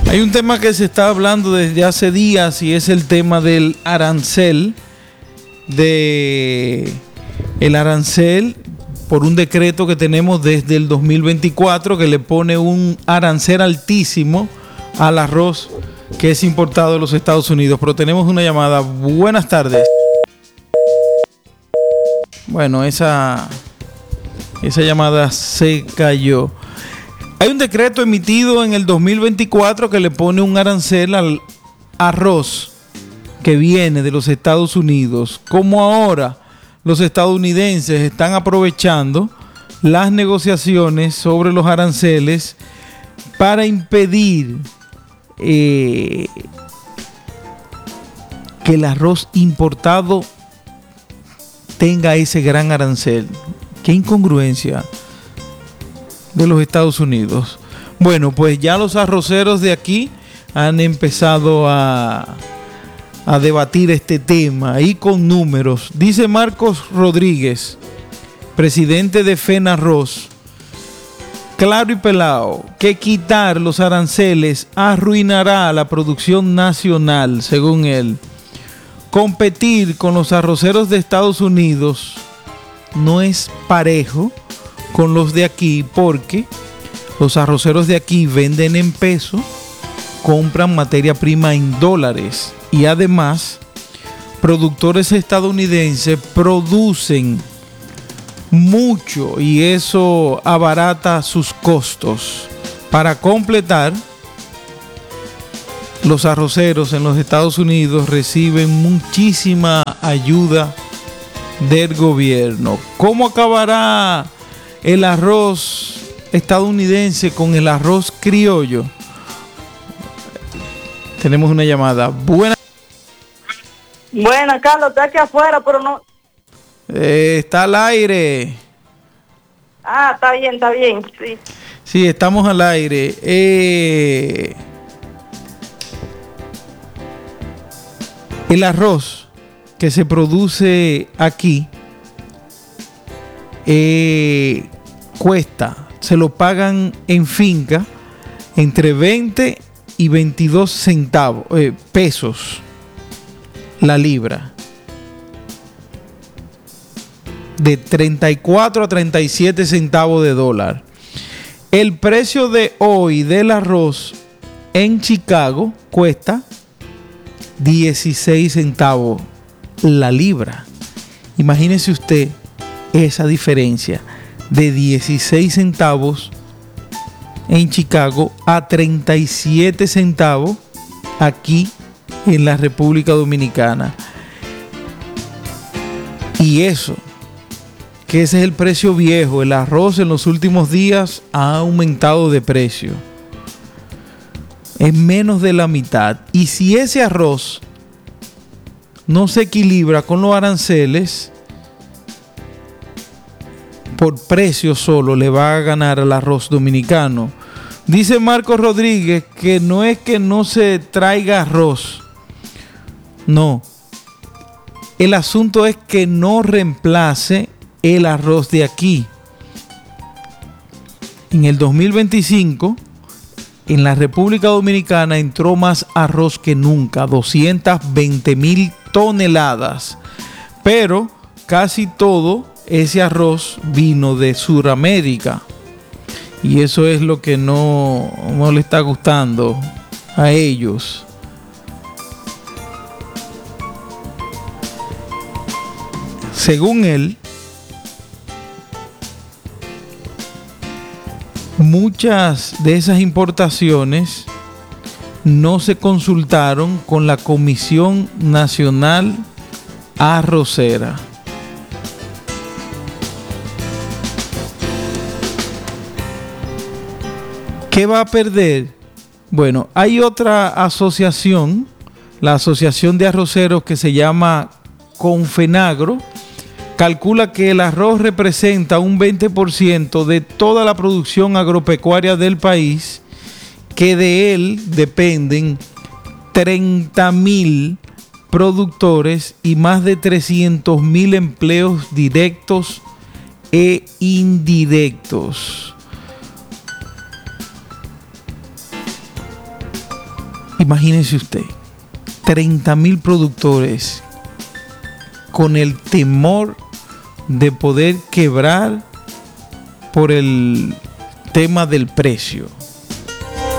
Hay un tema que se está hablando desde hace días y es el tema del arancel, por un decreto que tenemos desde el 2024 que le pone un arancel altísimo al arroz que es importado de los Estados Unidos. Pero tenemos una llamada. Buenas tardes. Bueno, esa llamada se cayó. Hay un decreto emitido en el 2024 que le pone un arancel al arroz que viene de los Estados Unidos. Como ahora los estadounidenses están aprovechando las negociaciones sobre los aranceles para impedir que el arroz importado tenga ese gran arancel. Qué incongruencia de los Estados Unidos. Bueno, pues ya los arroceros de aquí han empezado a debatir este tema y con números. Dice Marcos Rodríguez, presidente de FENARROZ, claro y pelado, que quitar los aranceles arruinará la producción nacional, según él. Competir con los arroceros de Estados Unidos no es parejo con los de aquí, porque los arroceros de aquí venden en pesos, compran materia prima en dólares y además productores estadounidenses producen mucho y eso abarata sus costos. Para completar, los arroceros en los Estados Unidos reciben muchísima ayuda del gobierno. ¿Cómo acabará el arroz estadounidense con el arroz criollo? Tenemos una llamada. Buena, Carlos, está aquí afuera, pero no. Está al aire. Ah, está bien, sí. Sí, estamos al aire. El arroz que se produce aquí cuesta, se lo pagan en finca entre 20 y 22 centavos, pesos la libra. De 34 a 37 centavos de dólar. El precio de hoy del arroz en Chicago cuesta 16 centavos la libra. Imagínese usted esa diferencia de 16 centavos en Chicago a 37 centavos aquí en la República Dominicana. Y eso, que ese es el precio viejo. El arroz en los últimos días ha aumentado de precio. Es menos de la mitad. Y si ese arroz no se equilibra con los aranceles, por precio solo le va a ganar al arroz dominicano. Dice Marcos Rodríguez que no es que no se traiga arroz. No. El asunto es que no reemplace el arroz de aquí. En el 2025, en la República Dominicana entró más arroz que nunca, 220,000 toneladas. Pero casi todo ese arroz vino de Sudamérica. Y eso es lo que no le está gustando a ellos. Según él, muchas de esas importaciones no se consultaron con la Comisión Nacional Arrocera. ¿Qué va a perder? Bueno, hay otra asociación, la Asociación de Arroceros, que se llama Confenagro. Calcula que el arroz representa un 20% de toda la producción agropecuaria del país, que de él dependen 30,000 productores y más de 300,000 empleos directos e indirectos. Imagínese usted, 30,000 productores con el temor de poder quebrar por el tema del precio.